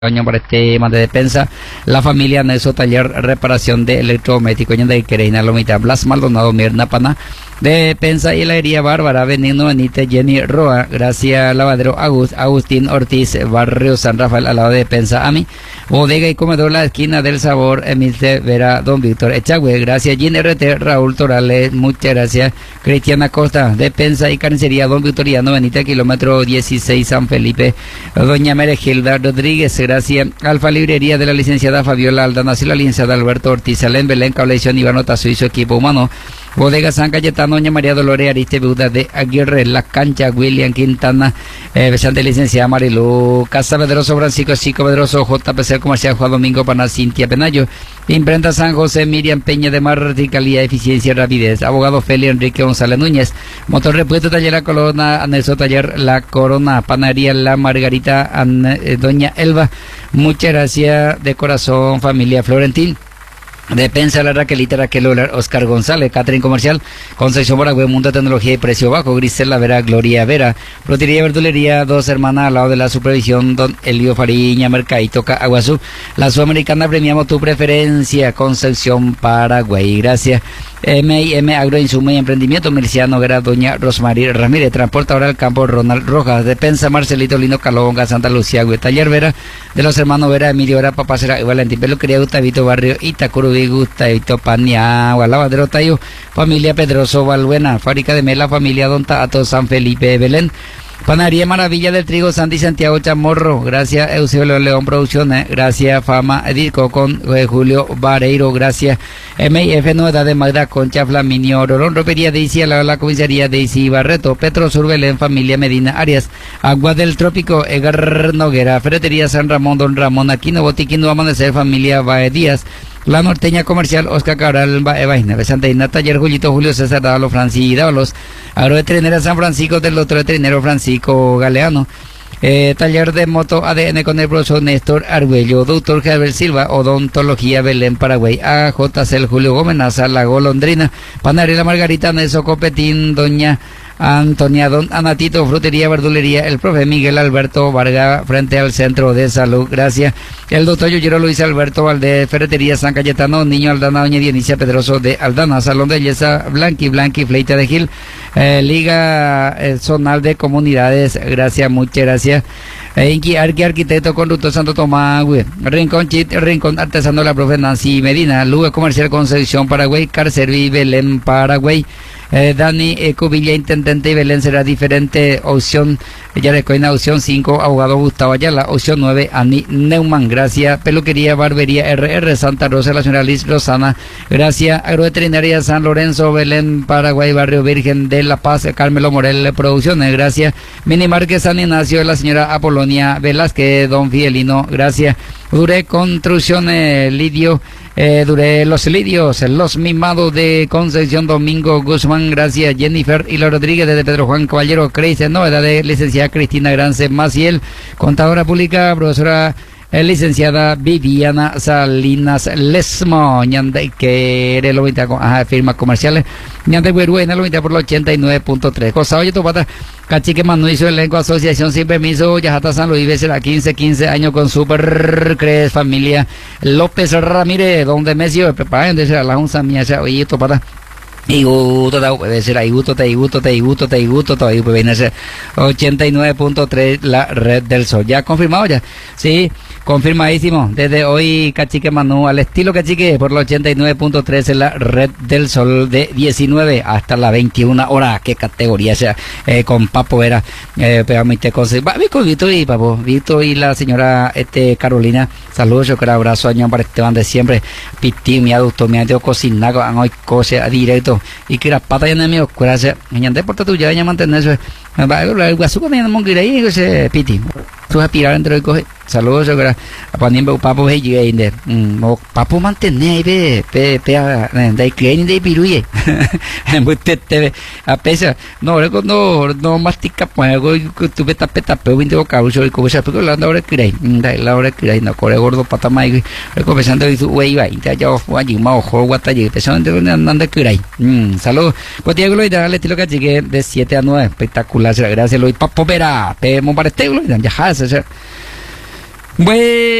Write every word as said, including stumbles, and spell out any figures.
año para este tema de defensa, la familia Neso Taller Reparación de Electrodoméstico en de Quereina Lomita, Blas Maldonado Mirna Pana, de defensa y la herida Bárbara Benigno Benítez, Jenny Roa, Gracia Lavadero Agust, Agustín Ortiz, Barrio San Rafael, al lado de defensa Ami, Bodega y Comedor La Esquina del Sabor, Emilce Vera, Don Víctor Echagüe, gracias Gin R T, Raúl Torales, muchas gracias, Cristiana Costa, defensa y carnicería Don Victoriano Benítez, kilómetro dieciséis San Felipe, Doña Meregilda Rodríguez, gracias, Alfa Librería de la licenciada Fabiola Aldana, y la licenciada Alberto Ortiz, Alén Belén, Cableción Ivano Tazo y su equipo humano, Bodega San Cayetano, Doña María Dolores Ariste Beuda de Aguirre, La Cancha, William Quintana, eh, besante licenciada Marilu, Casa Pedroso Francisco, Chico Pedroso, J P C Comercial Juan Domingo Pana, Cintia Penayo, Imprenta San José, Miriam Peña de Mar, Radicalidad, Eficiencia y Rapidez, Abogado Feli Enrique González Núñez, Motor Repuesto Taller La Corona, Anexo Taller La Corona, Panadería La Margarita, An, eh, Doña Elba, muchas gracias de corazón, familia Florentín. Defensa la Raquelita Raquel Olar, Oscar González, Catherine Comercial, Concepción Baragüe, Mundo de Tecnología y Precio Bajo, Grisela Vera, Gloria Vera, Frutería y Verdulería, Dos Hermanas al lado de la supervisión, Don Elio Fariña, Mercadito Aguazú, la Sudamericana premiamos tu preferencia, Concepción Paraguay, gracias. M y M Agroinsumo y Emprendimiento, Miliciano Vera, Doña Rosmarie Ramírez, Transportadora del Campo, Ronald Rojas, Defensa Marcelito Lino Calonga, Santa Lucía, Taller Vera, de los hermanos Vera, Emilio Vera, Papacera y Valentín Peluquería, Gustavito Barrio, Itacurubí, Gustavito Paniagua, Lavadero Tayo, Familia Pedroso Valbuena, Fábrica de Mela, Familia Don Tato, San Felipe Belén, Panadería Maravilla del Trigo, Santi Santiago Chamorro, gracias Eusebio León Producciones, gracias Fama Edilco con eh, Julio Vareiro, gracias M I F Novedad de Magda Concha Flaminio Rolón, Ropería de Isi, la, la comisaría de Isi Barreto, Petro Sur Belén, Familia Medina Arias, Agua del Trópico, Edgar Noguera, Ferretería San Ramón, Don Ramón Aquino, Botiquín Nuevo Amanecer, Familia Bae Díaz, La Norteña Comercial, Oscar Cabral, Evaina, Besanteina, Taller Julito, Julio César Dávalos, Francis Dávalos, Agroveterinera San Francisco, del otro veterinero Francisco Galeano, eh, Taller de Moto A D N con el profesor Néstor Argüello, Doctor Javier Silva, Odontología Belén Paraguay, A J C Julio Gómez, Naza La Golondrina, Panadería La Margarita, Neso Copetín, Doña Antonia, Don Anatito, Frutería, Verdulería, el profe Miguel Alberto Vargas, frente al Centro de Salud, gracias. El doctor Yuyero Luis Alberto Valdez, Ferretería San Cayetano, Niño Aldana, Doña Dionicia Pedroso de Aldana, Salón de Belleza Blanqui, Blanqui, Fleita de Gil, eh, Liga eh, Zonal de Comunidades, gracias, muchas gracias. Eh, Inqui Arqui, Arquitecto, Conductor Santo Tomás, güey. Rincón Chit, Rincón Artesano, la profe Nancy Medina, Luga Comercial Concepción Paraguay, Carcervi, Belén Paraguay. Eh, Dani eh, Cubilla, Intendente y Belén será diferente, opción, ya recoina opción cinco, abogado Gustavo Ayala, opción nueve, Ani Neumann, gracias, Peluquería, Barbería R R, Santa Rosa, la señora Liz Rosana, gracias, Agroveterinaria San Lorenzo, Belén, Paraguay, Barrio Virgen de La Paz, Carmelo Morel, Producciones, gracias, Minimarque San Ignacio, la señora Apolonia Velázquez, Don Fidelino, gracias, Dure Construcciones, Lidio, Eh, Duré Los Lidios, Los Mimados de Concepción Domingo Guzmán, gracias Jennifer y Rodríguez desde Pedro Juan Caballero, Crazy, novedad de licenciada Cristina Grance Maciel, contadora pública, profesora eh, licenciada Viviana Salinas Lesmo, ñande que eres lo veinte con ajá, firmas comerciales, ñande Bueruena lo veinte por los ochenta y nueve punto tres, cosa oye tu pata, Cachique Manu hizo elenco, asociación sin permiso, Yajata San Luis, Becera, quince, quince años con Super Cres, familia López Ramírez, donde Mesio, preparen de ser la onza mía, oye tu pata. Y gusto, puede ser ahí gusto, te gusto, te gusto, te gusto, todavía puede venir a ser ochenta y nueve punto tres la red del sol. ¿Ya confirmado ya? Sí, confirmadísimo. Desde hoy Cachique Manu al estilo Cachique por la ochenta y nueve punto tres en la red del sol de diecinueve hasta la veintiuna horas. ¿Qué categoría sea? Eh, con Papo era, eh, pegamente con con Vito y Papo, Vito y la señora este Carolina. Saludos, yo creo, abrazo, año para Esteban de siempre. Piti, mi adulto, mi adulto cocinado, hoy cose directo. Y que las patas ya no me oscura, se ñande por tu ya ya mantener eso. El guasuco me llama que ahí ese piti. Tú aspirar entre el coge. Saludos, yo creo. Poniendo papo he llegado de papo mantener pe pe pe de clean de piruye. Usted te a pesa. No, no no mastica pues tú ves tapeta pero viendo caucho y cosa porque la hora que hay. La hora que hay no corre gordo pata mai. Recomenzando y su güey va. Ya ya fue allí más ojo guata y pensando de andando que hay. Saludos. Pues Diego lo ideal estilo que llegué de siete a nueve. Espectacular. Gracias Luis Papo Vera. Te mo para este ya Bueno.